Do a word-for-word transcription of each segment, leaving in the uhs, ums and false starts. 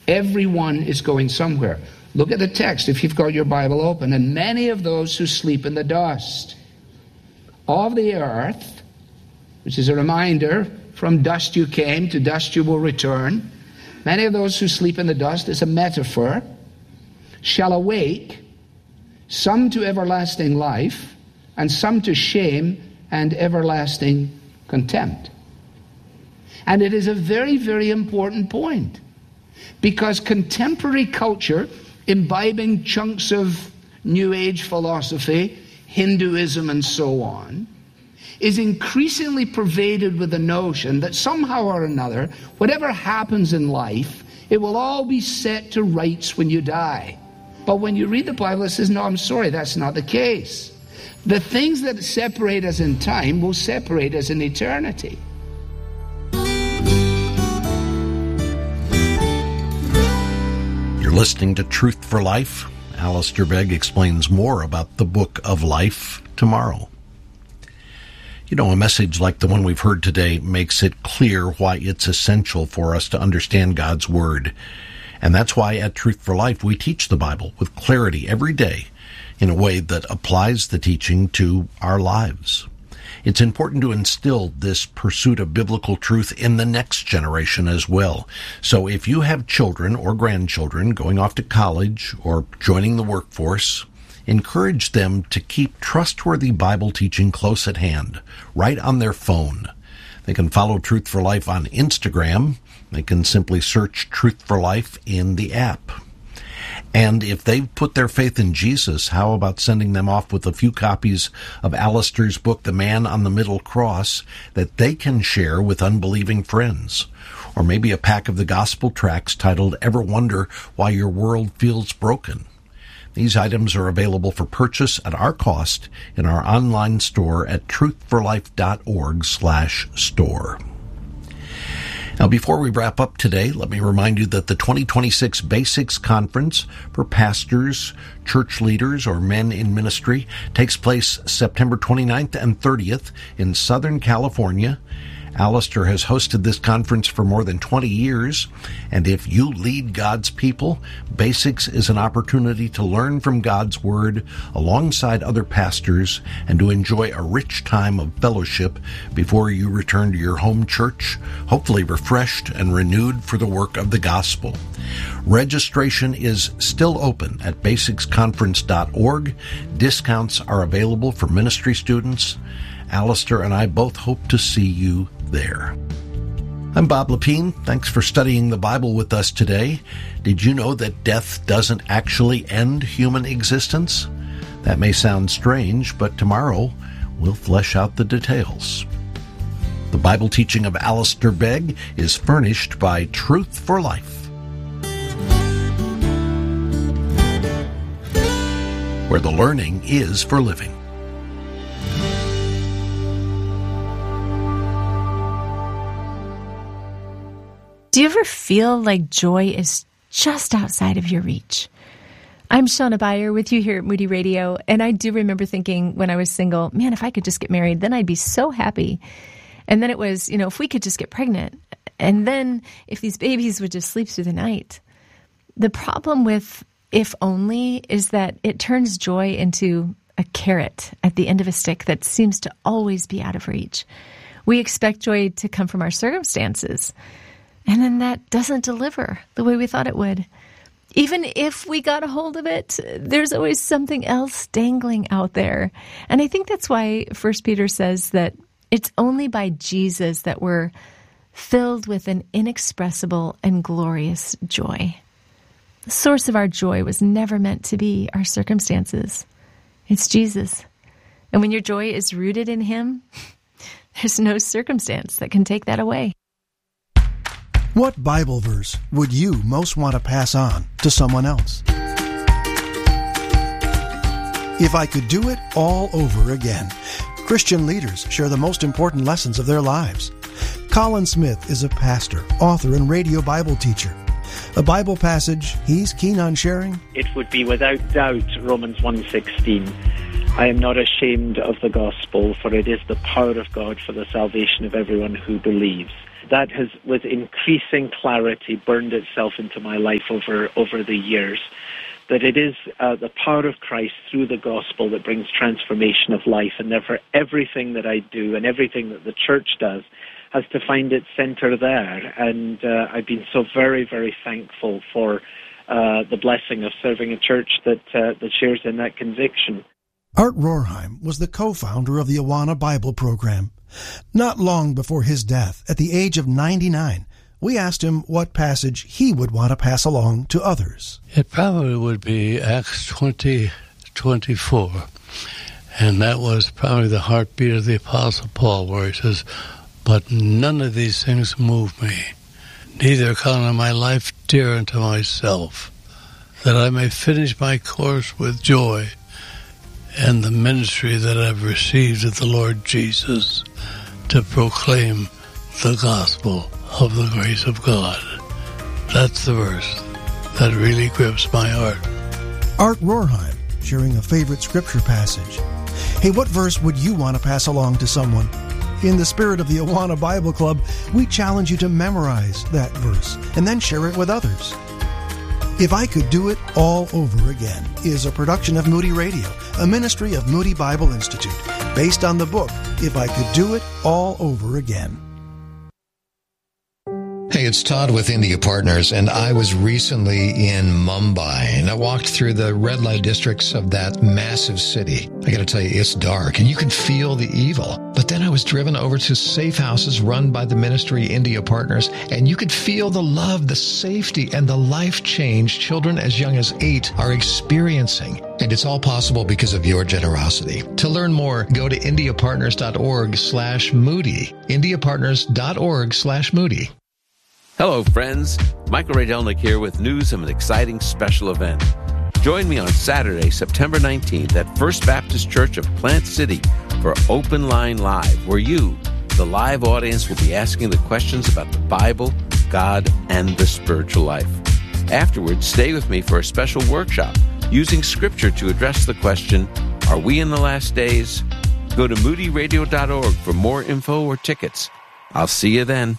Everyone is going somewhere. Look at the text if you've got your Bible open. And many of those who sleep in the dust of the earth, which is a reminder, from dust you came, to dust you will return. Many of those who sleep in the dust is a metaphor, shall awake, some to everlasting life, and some to shame and everlasting contempt. And it is a very, very important point, because contemporary culture, imbibing chunks of New Age philosophy, Hinduism and so on, is increasingly pervaded with the notion that somehow or another, whatever happens in life, it will all be set to rights when you die. But when you read the Bible, it says, no, I'm sorry, that's not the case. The things that separate us in time will separate us in eternity. You're listening to Truth for Life. Alistair Begg explains more about the Book of Life tomorrow. You know, a message like the one we've heard today makes it clear why it's essential for us to understand God's Word. And that's why at Truth for Life we teach the Bible with clarity every day in a way that applies the teaching to our lives. It's important to instill this pursuit of biblical truth in the next generation as well. So if you have children or grandchildren going off to college or joining the workforce, encourage them to keep trustworthy Bible teaching close at hand, right on their phone. They can follow Truth for Life on Instagram. They can simply search Truth for Life in the app. And if they've put their faith in Jesus, how about sending them off with a few copies of Alistair's book, The Man on the Middle Cross, that they can share with unbelieving friends? Or maybe a pack of the gospel tracts titled, Ever Wonder Why Your World Feels Broken? These items are available for purchase at our cost in our online store at truthforlife.org slash store. Now, before we wrap up today, let me remind you that the twenty twenty-six Basics Conference for pastors, church leaders, or men in ministry takes place September twenty-ninth and thirtieth in Southern California. Alistair has hosted this conference for more than twenty years, and if you lead God's people, Basics is an opportunity to learn from God's Word alongside other pastors and to enjoy a rich time of fellowship before you return to your home church, hopefully refreshed and renewed for the work of the gospel. Registration is still open at basics conference dot org. Discounts are available for ministry students. Alistair and I both hope to see you there. I'm Bob Lepine. Thanks for studying the Bible with us today. Did you know that death doesn't actually end human existence? That may sound strange, but tomorrow we'll flesh out the details. The Bible teaching of Alistair Begg is furnished by Truth for Life, where the learning is for living. Do you ever feel like joy is just outside of your reach? I'm Shauna Beyer with you here at Moody Radio, and I do remember thinking when I was single, man, if I could just get married, then I'd be so happy. And then it was, you know, if we could just get pregnant, and then if these babies would just sleep through the night. The problem with if only is that it turns joy into a carrot at the end of a stick that seems to always be out of reach. We expect joy to come from our circumstances, and then that doesn't deliver the way we thought it would. Even if we got a hold of it, there's always something else dangling out there. And I think that's why First Peter says that it's only by Jesus that we're filled with an inexpressible and glorious joy. The source of our joy was never meant to be our circumstances. It's Jesus. And when your joy is rooted in Him, there's no circumstance that can take that away. What Bible verse would you most want to pass on to someone else? If I could do it all over again. Christian leaders share the most important lessons of their lives. Colin Smith is a pastor, author, and radio Bible teacher. A Bible passage he's keen on sharing? It would be without doubt Romans one sixteen. I am not ashamed of the gospel, for it is the power of God for the salvation of everyone who believes. that has, with increasing clarity, burned itself into my life over, over the years. That it is uh, the power of Christ through the gospel that brings transformation of life, and therefore everything that I do and everything that the church does has to find its center there. And uh, I've been so very, very thankful for uh, the blessing of serving a church that uh, that shares in that conviction. Art Rorheim was the co-founder of the Awana Bible Program. Not long before his death, at the age of ninety-nine, we asked him what passage he would want to pass along to others. It probably would be Acts twenty twenty-four, and that was probably the heartbeat of the Apostle Paul, where he says, "But none of these things move me, neither count I my life dear unto myself, that I may finish my course with joy, and the ministry that I've received of the Lord Jesus, to proclaim the gospel of the grace of God." That's the verse that really grips my heart. Art Rorheim, sharing a favorite scripture passage. Hey, what verse would you want to pass along to someone? In the spirit of the Awana Bible Club, we challenge you to memorize that verse and then share it with others. If I Could Do It All Over Again is a production of Moody Radio, a ministry of Moody Bible Institute, based on the book If I Could Do It All Over Again. Hey, it's Todd with India Partners, and I was recently in Mumbai, and I walked through the red light districts of that massive city. I gotta tell you, it's dark, and you can feel the evil. But then I was driven over to safe houses run by the ministry India Partners, and you could feel the love, the safety, and the life change children as young as eight are experiencing. And it's all possible because of your generosity. To learn more, go to indiapartners.org slash moody. indiapartners.org slash moody. Hello, friends. Michael Radelnik here with news of an exciting special event. Join me on Saturday, September nineteenth at First Baptist Church of Plant City for Open Line Live, where you, the live audience, will be asking the questions about the Bible, God, and the spiritual life. Afterwards, stay with me for a special workshop using Scripture to address the question, are we in the last days? Go to moody radio dot org for more info or tickets. I'll see you then.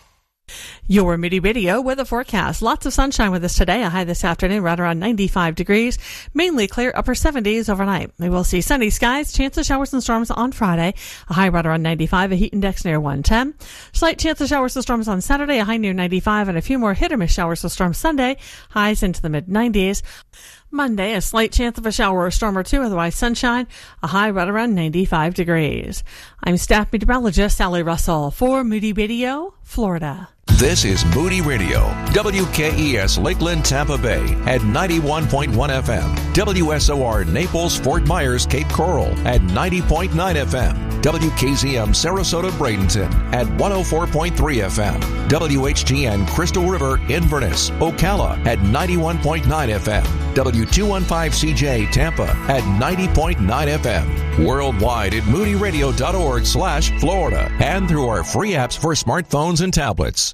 Your Moody Radio weather forecast. Lots of sunshine with us today. A high this afternoon right around ninety-five degrees. Mainly clear, upper seventies overnight. We will see sunny skies, chance of showers and storms on Friday. A high right around ninety-five, a heat index near one ten. Slight chance of showers and storms on Saturday, a high near ninety-five, and a few more hit or miss showers and storms Sunday. Highs into the mid nineties. Monday, a slight chance of a shower or storm or two, otherwise sunshine, a high right around ninety-five degrees. I'm staff meteorologist Sally Russell for Moody Radio, Florida. This is Moody Radio, W K E S Lakeland, Tampa Bay at ninety-one point one F M, W S O R Naples, Fort Myers, Cape Coral at ninety point nine F M, W K Z M Sarasota, Bradenton at one oh four point three F M, W H G N Crystal River, Inverness, Ocala at ninety-one point nine F M, W two fifteen C J Tampa at ninety point nine F M, worldwide at moody radio dot org slash Florida, and through our free apps for smartphones and tablets.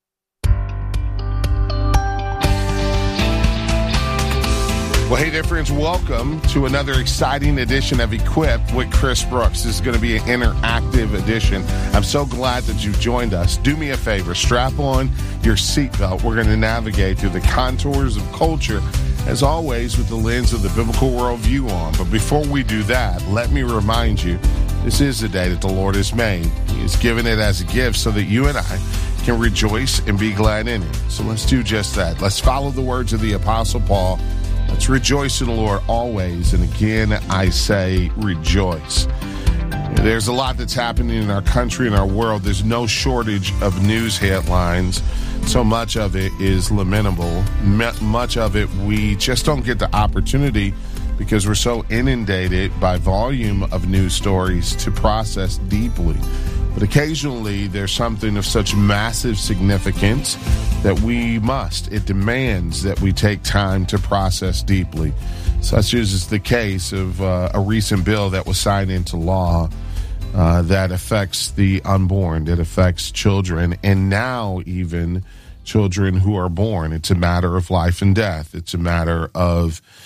Well, hey there, friends. Welcome to another exciting edition of Equipped with Chris Brooks. This is going to be an interactive edition. I'm so glad that you've joined us. Do me a favor. Strap on your seatbelt. We're going to navigate through the contours of culture, as always, with the lens of the biblical worldview on. But before we do that, let me remind you, this is the day that the Lord has made. He has given it as a gift so that you and I can rejoice and be glad in it. So let's do just that. Let's follow the words of the Apostle Paul. Let's rejoice in the Lord always. And again, I say rejoice. There's a lot that's happening in our country and our world. There's no shortage of news headlines. So much of it is lamentable. Much of it we just don't get the opportunity because we're so inundated by volume of news stories to process deeply. But occasionally there's something of such massive significance that we must, it demands that we take time to process deeply. Such is the case of uh, a recent bill that was signed into law uh, that affects the unborn, that affects children, and now even children who are born. It's a matter of life and death. It's a matter of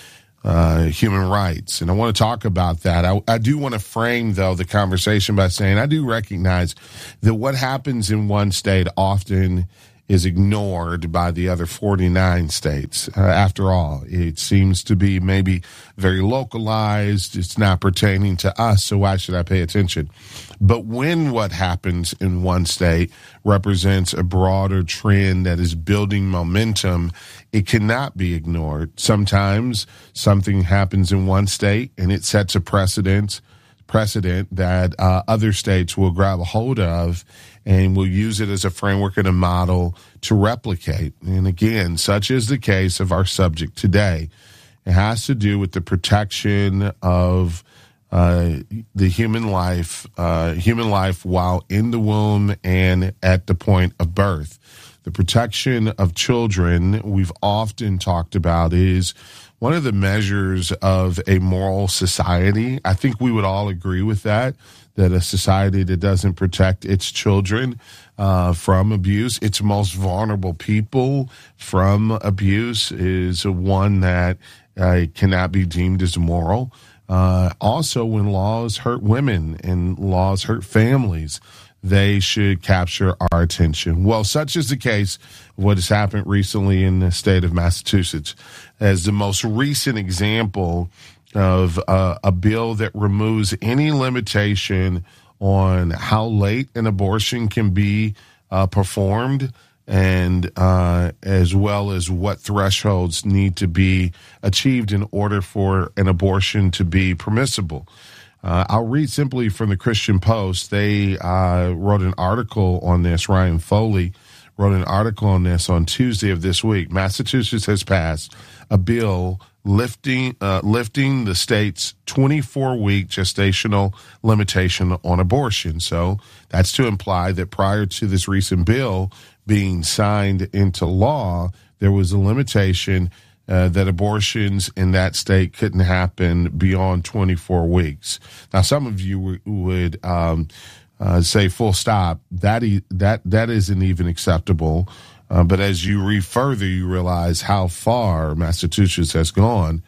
uh, human rights. And I want to talk about that. I, I do want to frame, though, the conversation by saying I do recognize that what happens in one state often is ignored by the other forty-nine states. Uh, after all, it seems to be maybe very localized. It's not pertaining to us, so why should I pay attention? But when what happens in one state represents a broader trend that is building momentum, it cannot be ignored. Sometimes something happens in one state and it sets a precedent precedent that uh, other states will grab a hold of and will use it as a framework and a model to replicate. And again, such is the case of our subject today. It has to do with the protection of uh, the human life, uh, human life while in the womb and at the point of birth. The protection of children, we've often talked about, is one of the measures of a moral society. I think we would all agree with that, that a society that doesn't protect its children uh, from abuse, its most vulnerable people from abuse, is one that uh, cannot be deemed as moral. Uh, also, when laws hurt women and laws hurt families, they should capture our attention. Well, such is the case of what has happened recently in the state of Massachusetts. As the most recent example of uh, a bill that removes any limitation on how late an abortion can be uh, performed, and uh, as well as what thresholds need to be achieved in order for an abortion to be permissible. Uh, I'll read simply from the Christian Post. They uh, wrote an article on this. Ryan Foley wrote an article on this on Tuesday of this week. Massachusetts has passed a bill lifting uh, lifting the state's twenty-four week gestational limitation on abortion. So that's to imply that prior to this recent bill being signed into law, there was a limitation Uh, that abortions in that state couldn't happen beyond twenty-four weeks. Now, some of you w- would um, uh, say, "Full stop." That e- that that isn't even acceptable. Uh, but as you read further, you realize how far Massachusetts has gone.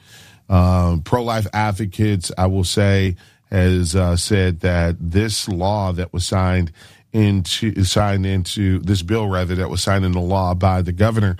Um, pro-life advocates, I will say, has uh, said that this law that was signed into signed into this bill, rather that was signed into law by the governor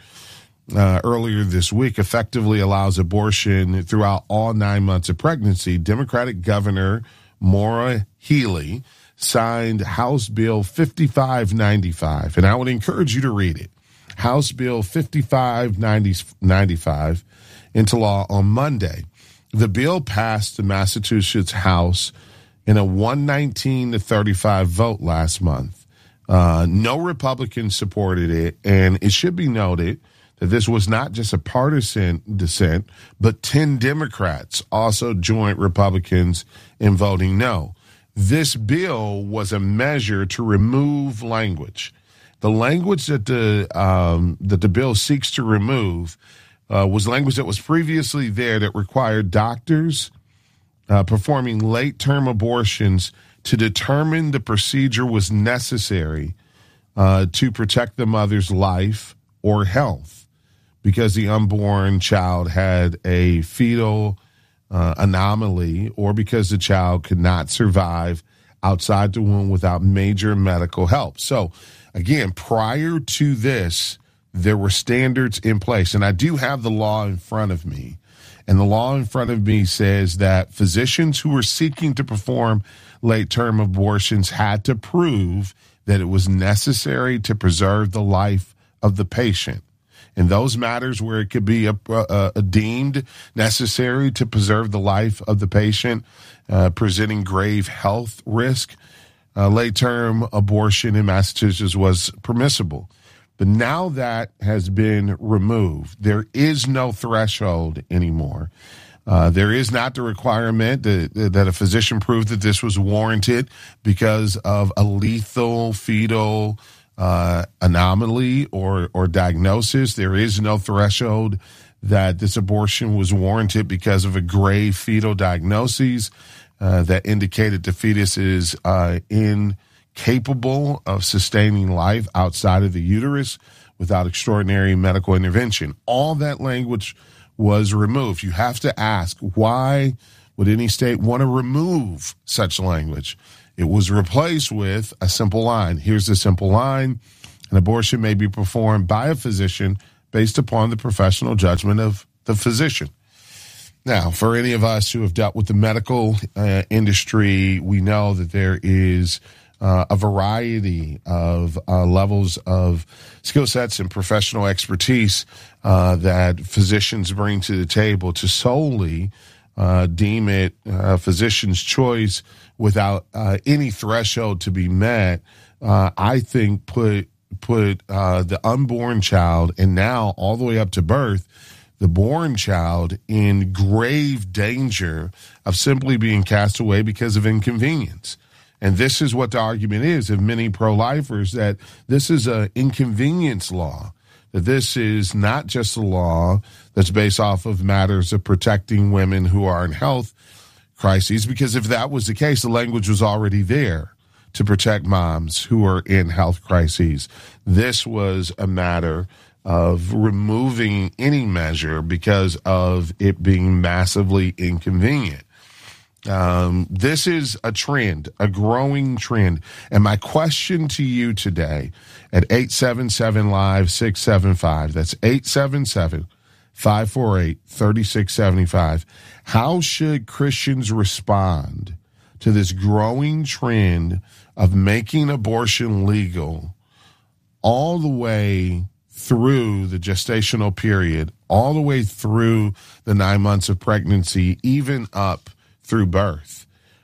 Uh, earlier this week, effectively allows abortion throughout all nine months of pregnancy. Democratic Governor Maura Healey signed House Bill fifty-five ninety-five, and I would encourage you to read it. House Bill fifty-five ninety-five into law on Monday. The bill passed the Massachusetts House in a one nineteen to thirty-five vote last month. Uh, no Republicans supported it, and it should be noted that this was not just a partisan dissent, but ten Democrats also joined Republicans in voting no. This bill was a measure to remove language. The language that the um, that the bill seeks to remove uh, was language that was previously there that required doctors uh, performing late-term abortions to determine the procedure was necessary uh, to protect the mother's life or health, because the unborn child had a fetal uh, anomaly, or because the child could not survive outside the womb without major medical help. So, again, prior to this, there were standards in place. And I do have the law in front of me. And the law in front of me says that physicians who were seeking to perform late-term abortions had to prove that it was necessary to preserve the life of the patient. In those matters where it could be a, a, a deemed necessary to preserve the life of the patient, uh, presenting grave health risk, uh, late-term abortion in Massachusetts was permissible. But now that has been removed. There is no threshold anymore. Uh, there is not the requirement that, that a physician prove that this was warranted because of a lethal fetal Uh, anomaly or or diagnosis. There is no threshold that this abortion was warranted because of a grave fetal diagnosis uh, that indicated the fetus is uh, incapable of sustaining life outside of the uterus without extraordinary medical intervention. All that language was removed. You have to ask, why would any state want to remove such language? It was replaced with a simple line. Here's the simple line. An abortion may be performed by a physician based upon the professional judgment of the physician. Now, for any of us who have dealt with the medical uh, industry, we know that there is uh, a variety of uh, levels of skill sets and professional expertise uh, that physicians bring to the table to solely uh, deem it a uh, physician's choice without uh, any threshold to be met, uh, I think put put uh, the unborn child, and now all the way up to birth, the born child in grave danger of simply being cast away because of inconvenience. And this is what the argument is of many pro-lifers, that this is an inconvenience law, that this is not just a law that's based off of matters of protecting women who are in health crises, because if that was the case, the language was already there to protect moms who are in health crises. This was a matter of removing any measure because of it being massively inconvenient. Um, this is a trend, a growing trend. And my question to you today at eight seven seven, live six seven five, that's eight seven seven, five four eight, three six seven five, how should Christians respond to this growing trend of making abortion legal all the way through the gestational period, all the way through the nine months of pregnancy, even up through birth?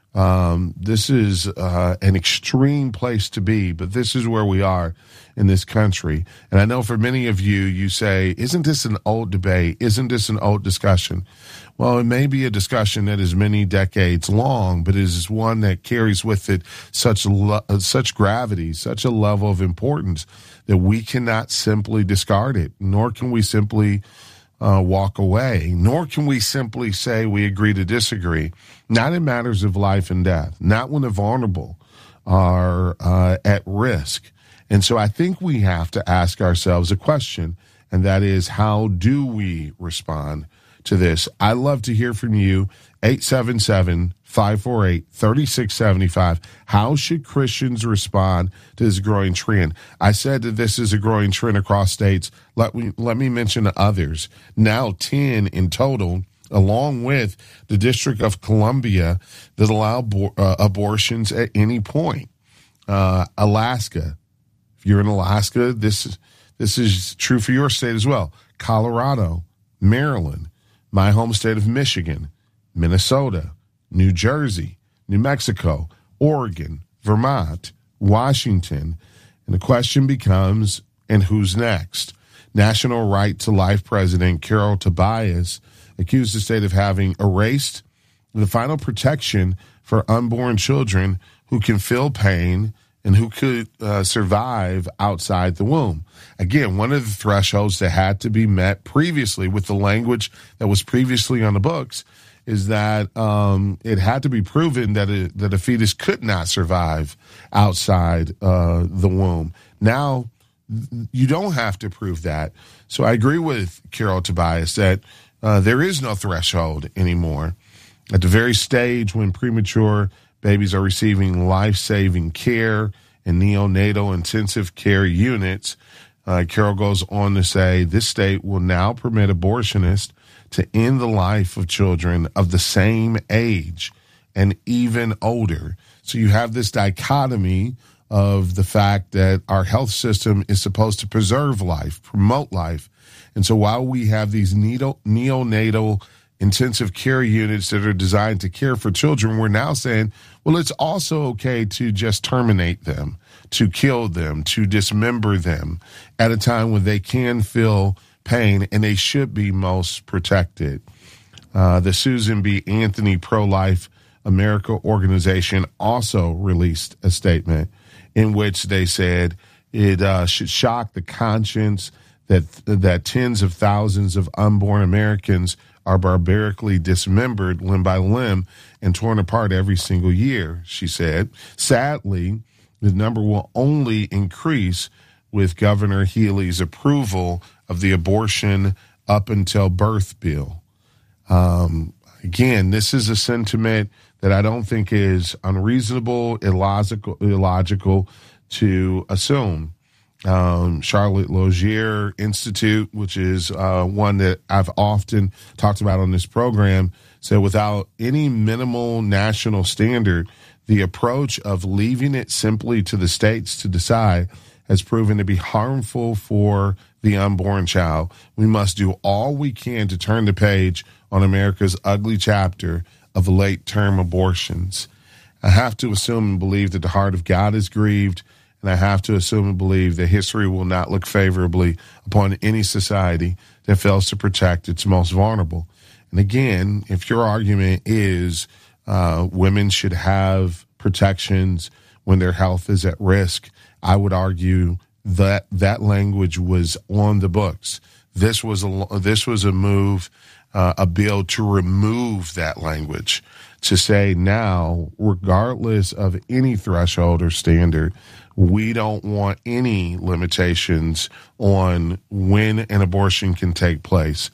Um, this is uh, an extreme place to be, but this is where we are in this country. And I know for many of you, you say, isn't this an old debate? Isn't this an old discussion? Well, it may be a discussion that is many decades long, but it is one that carries with it such lo- such gravity, such a level of importance that we cannot simply discard it, nor can we simply uh, walk away, nor can we simply say we agree to disagree, not in matters of life and death, not when the vulnerable are uh, at risk. And so I think we have to ask ourselves a question, and that is, how do we respond to this? I love to hear from you. eight seven seven, five four eight, three six seven five. How should Christians respond to this growing trend? I said that this is a growing trend across states. Let me, let me mention others. Now ten in total, along with the District of Columbia, that allow bo- uh, abortions at any point. Uh, Alaska. If you're in Alaska, this is, this is true for your state as well. Colorado, Maryland, my home state of Michigan, Minnesota, New Jersey, New Mexico, Oregon, Vermont, Washington. And the question becomes, and who's next? National Right to Life President Carol Tobias accused the state of having erased the final protection for unborn children who can feel pain and who could uh, survive outside the womb. Again, one of the thresholds that had to be met previously with the language that was previously on the books is that um, it had to be proven that a, that a fetus could not survive outside uh, the womb. Now, you don't have to prove that. So I agree with Carol Tobias that uh, there is no threshold anymore. At the very stage when premature babies are receiving life-saving care in neonatal intensive care units, uh, Carol goes on to say, this state will now permit abortionists to end the life of children of the same age and even older. So you have this dichotomy of the fact that our health system is supposed to preserve life, promote life. And so while we have these neo- neonatal intensive care units that are designed to care for children, we're now saying, well, it's also okay to just terminate them, to kill them, to dismember them at a time when they can feel pain and they should be most protected. Uh, the Susan B. Anthony Pro-Life America organization also released a statement in which they said it uh, should shock the conscience that that tens of thousands of unborn Americans are barbarically dismembered limb by limb and torn apart every single year, she said. Sadly, the number will only increase with Governor Healey's approval of the Abortion up until birth bill. Um, again, this is a sentiment that I don't think is unreasonable, illogical, illogical to assume. Um, Charlotte Logier Institute, which is uh, one that I've often talked about on this program, said without any minimal national standard, the approach of leaving it simply to the states to decide has proven to be harmful for the unborn child. We must do all we can to turn the page on America's ugly chapter of late-term abortions. I have to assume and believe that the heart of God is grieved, and I have to assume and believe that history will not look favorably upon any society that fails to protect its most vulnerable. And again, if your argument is uh, women should have protections when their health is at risk, I would argue that that language was on the books. This was a, this was a move, uh, a bill to remove that language, to say now, regardless of any threshold or standard, we don't want any limitations on when an abortion can take place.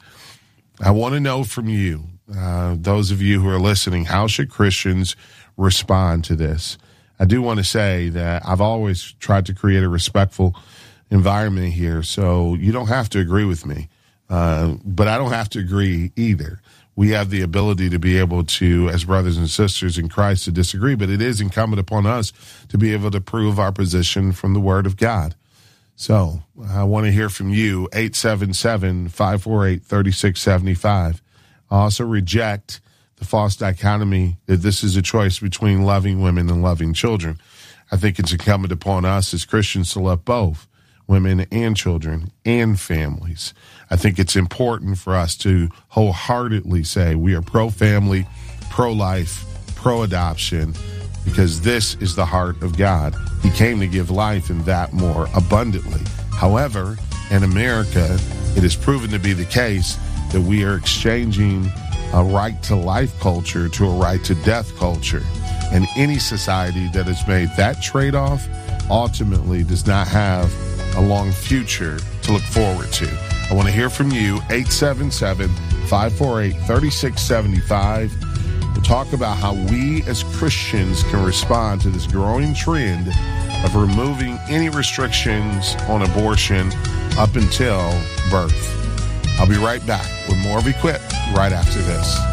I want to know from you, uh, those of you who are listening, how should Christians respond to this? I do want to say that I've always tried to create a respectful environment here, so you don't have to agree with me, uh, but I don't have to agree either. We have the ability to be able to, as brothers and sisters in Christ, to disagree, but it is incumbent upon us to be able to prove our position from the Word of God. So I want to hear from you, eight seven seven, five four eight, three six seven five. I also reject the false dichotomy that this is a choice between loving women and loving children. I think it's incumbent upon us as Christians to love both women and children and families. I think it's important for us to wholeheartedly say we are pro-family, pro-life, pro-adoption, because this is the heart of God. He came to give life and that more abundantly. However, in America, it is proven to be the case that we are exchanging a right to life culture to a right to death culture. And any society that has made that trade-off ultimately does not have a long future to look forward to. I want to hear from you, eight seven seven, five four eight, three six seven five. We'll talk about how we as Christians can respond to this growing trend of removing any restrictions on abortion up until birth. I'll be right back with more of Equip right after this.